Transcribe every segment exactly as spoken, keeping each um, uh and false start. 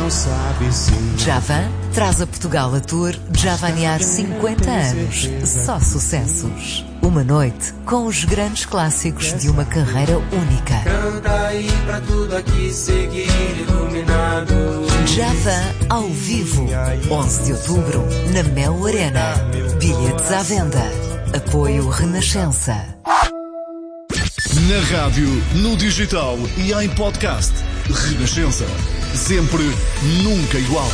não sabe se... Javan traz a Portugal a tour Javanear cinquenta anos. Só sucessos. Uma noite com os grandes clássicos de uma carreira única. Canta aí pra tudo aqui seguir iluminado. Javan ao vivo. onze de outubro, na Mel Arena. Bilhetes à venda. Apoio Renascença. Na rádio, no digital e em podcast. Renascença. Sempre, nunca igual.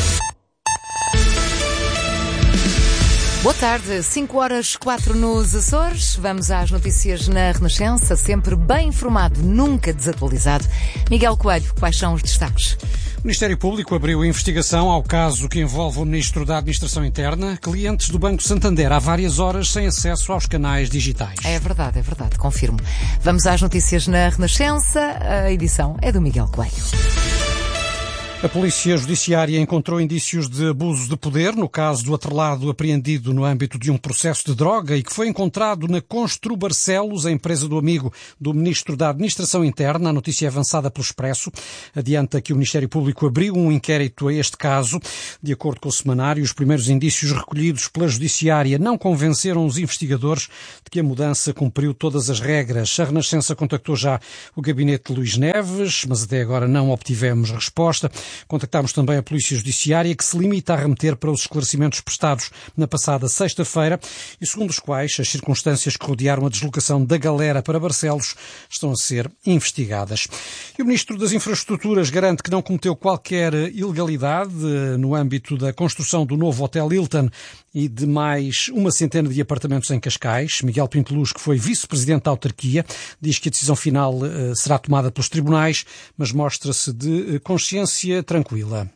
Boa tarde, cinco horas quatro nos Açores. Vamos às notícias na Renascença, sempre bem informado, nunca desatualizado. Miguel Coelho, quais são os destaques? O Ministério Público abriu investigação ao caso que envolve o Ministro da Administração Interna, clientes do Banco Santander há várias horas sem acesso aos canais digitais. É verdade, é verdade, confirmo. Vamos às notícias na Renascença, a edição é do Miguel Coelho. A Polícia Judiciária encontrou indícios de abuso de poder no caso do atrelado apreendido no âmbito de um processo de droga e que foi encontrado na Constru Barcelos, a empresa do amigo do Ministro da Administração Interna. A notícia é avançada pelo Expresso. Adianta que o Ministério Público abriu um inquérito a este caso. De acordo com o semanário, os primeiros indícios recolhidos pela Judiciária não convenceram os investigadores de que a mudança cumpriu todas as regras. A Renascença contactou já o gabinete de Luís Neves, mas até agora não obtivemos resposta. Contactámos também a Polícia Judiciária, que se limita a remeter para os esclarecimentos prestados na passada sexta-feira e segundo os quais as circunstâncias que rodearam a deslocação da galera para Barcelos estão a ser investigadas. E o Ministro das Infraestruturas garante que não cometeu qualquer ilegalidade no âmbito da construção do novo Hotel Hilton e de mais uma centena de apartamentos em Cascais. Miguel Pinto Luz, que foi vice-presidente da autarquia, diz que a decisão final uh, será tomada pelos tribunais, mas mostra-se de uh, consciência tranquila.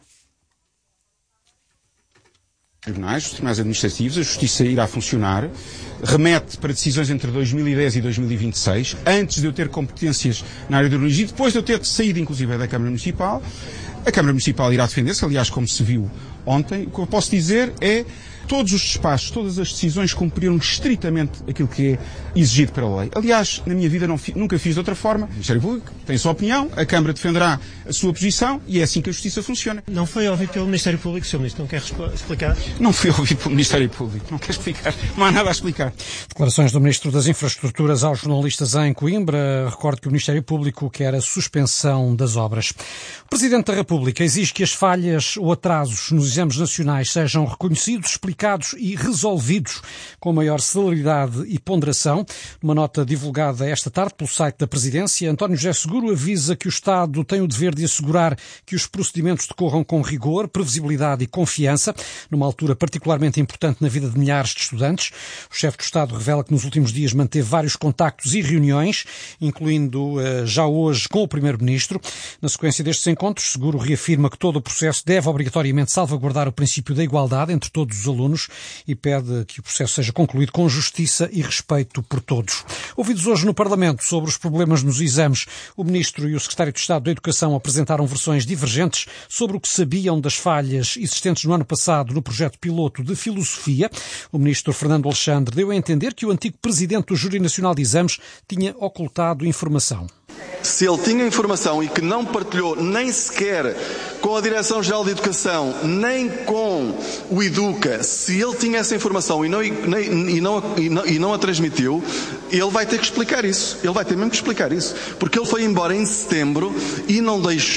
Tribunais, os tribunais administrativos, a justiça irá funcionar, remete para decisões entre dois mil e dez e dois mil e vinte e seis, antes de eu ter competências na área de urbanismo, depois de eu ter saído, inclusive, da Câmara Municipal. A Câmara Municipal irá defender-se, aliás, como se viu ontem. O que eu posso dizer é todos os despachos, todas as decisões cumpriram estritamente aquilo que é exigido pela lei. Aliás, na minha vida não fi, nunca fiz de outra forma. O Ministério Público tem a sua opinião, a Câmara defenderá a sua posição e é assim que a Justiça funciona. Não foi ouvido pelo Ministério Público, senhor Ministro, não quer explicar? Não foi ouvido pelo Ministério Público, não quer explicar, não há nada a explicar. Declarações do Ministro das Infraestruturas aos jornalistas em Coimbra. Recordo que o Ministério Público quer a suspensão das obras. O Presidente da República exige que as falhas ou atrasos nos exames nacionais sejam reconhecidos, explicados e resolvidos com maior celeridade e ponderação. Numa nota divulgada esta tarde pelo site da Presidência, António José Seguro avisa que o Estado tem o dever de assegurar que os procedimentos decorram com rigor, previsibilidade e confiança, numa altura particularmente importante na vida de milhares de estudantes. O chefe do Estado revela que nos últimos dias manteve vários contactos e reuniões, incluindo uh, já hoje com o Primeiro-Ministro. Na sequência destes encontros, Seguro reafirma que todo o processo deve obrigatoriamente salvaguardar o princípio da igualdade entre todos os alunos e pede que o processo seja concluído com justiça e respeito por todos. Ouvidos hoje no Parlamento sobre os problemas nos exames, o Ministro e o Secretário de Estado da Educação apresentaram versões divergentes sobre o que sabiam das falhas existentes no ano passado no projeto piloto de Filosofia. O Ministro Fernando Alexandre deu a entender que o antigo Presidente do Júri Nacional de Exames tinha ocultado informação. Se ele tinha informação e que não partilhou nem sequer com a Direção-Geral de Educação, nem com o Educa, se ele tinha essa informação e não, nem, e, não, e, não, e não a transmitiu, ele vai ter que explicar isso. Ele vai ter mesmo que explicar isso. Porque ele foi embora em setembro e não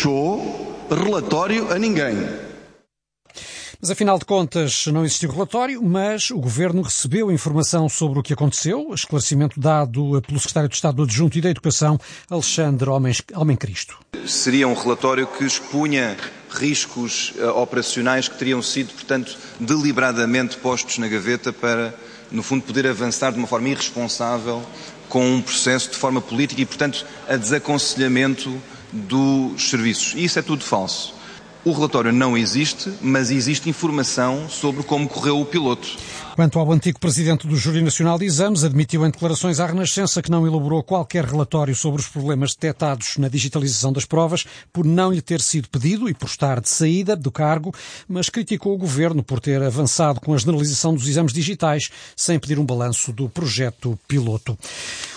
deixou relatório a ninguém. Mas, afinal de contas, não existiu relatório, mas o Governo recebeu informação sobre o que aconteceu, esclarecimento dado pelo Secretário de Estado Adjunto e da Educação, Alexandre Almencristo. Seria um relatório que expunha riscos uh, operacionais que teriam sido, portanto, deliberadamente postos na gaveta para, no fundo, poder avançar de uma forma irresponsável com um processo de forma política e, portanto, a desaconselhamento dos serviços. E isso é tudo falso. O relatório não existe, mas existe informação sobre como correu o piloto. Quanto ao antigo Presidente do Júri Nacional de Exames, admitiu em declarações à Renascença que não elaborou qualquer relatório sobre os problemas detectados na digitalização das provas, por não lhe ter sido pedido e por estar de saída do cargo, mas criticou o Governo por ter avançado com a generalização dos exames digitais sem pedir um balanço do projeto piloto.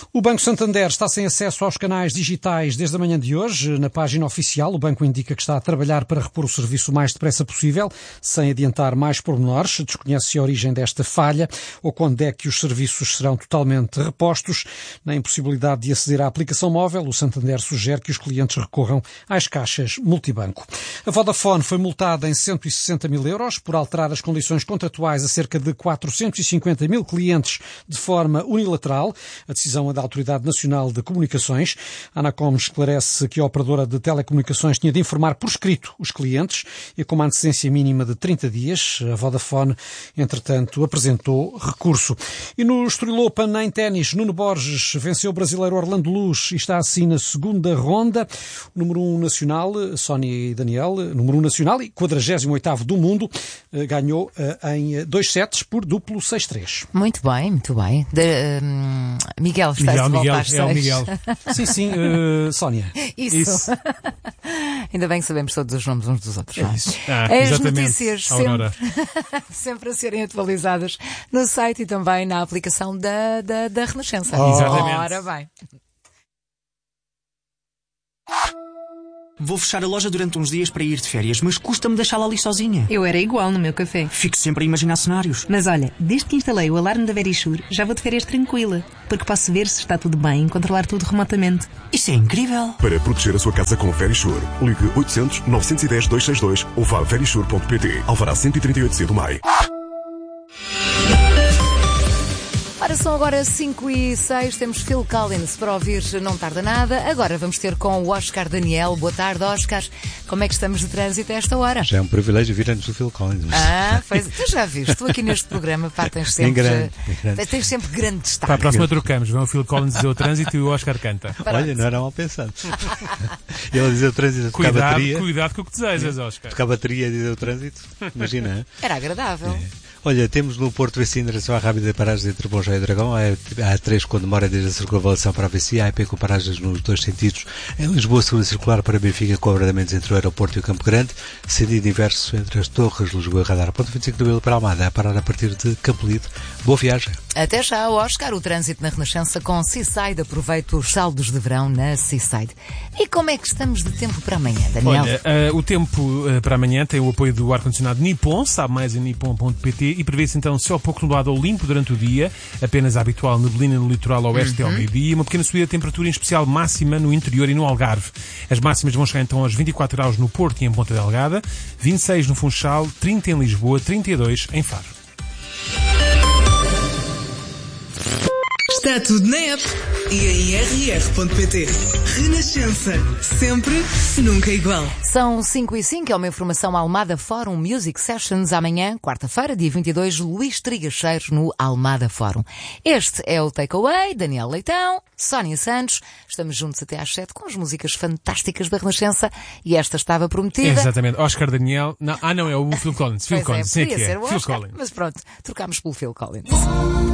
O Banco Santander está sem acesso aos canais digitais desde a manhã de hoje. Na página oficial, o banco indica que está a trabalhar para repor o serviço o mais depressa possível, sem adiantar mais pormenores. Desconhece a origem desta falha ou quando é que os serviços serão totalmente repostos. Na impossibilidade de aceder à aplicação móvel, o Santander sugere que os clientes recorram às caixas multibanco. A Vodafone foi multada em cento e sessenta mil euros por alterar as condições contratuais a cerca de quatrocentos e cinquenta mil clientes de forma unilateral. A decisão é da Autoridade Nacional de Comunicações. A Anacom esclarece que a operadora de telecomunicações tinha de informar por escrito os clientes e com uma antecedência mínima de trinta dias. A Vodafone, entretanto, apresentou recurso. E no Estoril Open em ténis, Nuno Borges venceu o brasileiro Orlando Luz e está assim na segunda ronda. O número um nacional, Sónia e Daniel, número um nacional e quadragésimo oitavo do mundo, ganhou em dois sets por duplo seis três. Muito bem, muito bem. De, um, Miguel, está Miguel, de volta Miguel, às é o seis. Miguel. Sim, sim, uh, Sónia. Isso. Isso. Ainda bem que sabemos todos os nomes uns dos outros. É não é? isso. Ah, As exatamente, notícias Aurora. sempre, sempre a serem atualizadas no site e também na aplicação da, da, da Renascença. Oh. Exatamente. Ora bem. Vou fechar a loja durante uns dias para ir de férias, mas custa-me deixá-la ali sozinha. Eu era igual no meu café. Fico sempre a imaginar cenários. Mas olha, desde que instalei o alarme da Verisure, já vou de férias tranquila, porque posso ver se está tudo bem e controlar tudo remotamente. Isso é incrível. Para proteger a sua casa com Verisure, ligue oitocentos, novecentos e dez, duzentos e sessenta e dois ou vá a verisure ponto pt. Alvará cento e trinta e oito C do M A I. Ora, são agora cinco e seis, temos Phil Collins para ouvir, não tarda nada. Agora vamos ter com o Oscar Daniel. Boa tarde, Oscar. Como é que estamos de trânsito a esta hora? Já é um privilégio vir antes do Phil Collins. Ah, pois, tu já viste, tu aqui neste programa, pá, tens sempre, grande, grande. tens sempre grande destaque. Para a próxima trocamos, vem o Phil Collins dizer o trânsito e o Oscar canta. Olha, não era mal pensado. Ele dizer o trânsito, a tocar a bateria. Cuidado com o que desejas, Oscar. Tocar a bateria e dizer o trânsito, imagina. Era agradável. É. Olha, temos no Porto V C em direção à rápida paragem entre Bom Joia e Dragão. A A três com demora desde a circunvalação para a V C. A A P com paragens nos dois sentidos. Em Lisboa, segunda circular para Benfica com abrandamentos entre o aeroporto e o Campo Grande. Sentido inverso entre as Torres, Lisboa e Radar. Ponto vinte e cinco de abril para Almada. A parar a partir de Campo Lido. Boa viagem. Até já, Oscar. O trânsito na Renascença com Seaside. Aproveita os saldos de verão na Seaside. E como é que estamos de tempo para amanhã, Daniel? Olha, uh, o tempo uh, para amanhã tem o apoio do ar-condicionado Nippon. Sabe mais em nippon ponto pt. E prevê-se então céu pouco nublado ou limpo durante o dia, apenas a habitual neblina no litoral oeste uhum. ao meio-dia, uma pequena subida de temperatura, em especial máxima no interior e no Algarve. As máximas vão chegar então aos vinte e quatro graus no Porto e em Ponta Delgada, vinte e seis no Funchal, trinta em Lisboa, trinta e dois em Faro. Está tudo na app e em r r ponto pt. Renascença. Sempre, nunca igual. São cinco e cinco, é uma informação Almada Fórum Music Sessions amanhã, quarta-feira, dia vinte e dois, Luís Trigacheiro no Almada Fórum. Este é o Takeaway, Daniel Leitão, Sónia Santos. Estamos juntos até às sete com as músicas fantásticas da Renascença e esta estava prometida. Exatamente. Oscar Daniel. Não, ah, não, é o Phil Collins. Phil Pois Collins. é, Sim, podia que é. ser o Phil Oscar, Collins. mas pronto, trocámos pelo Phil Collins.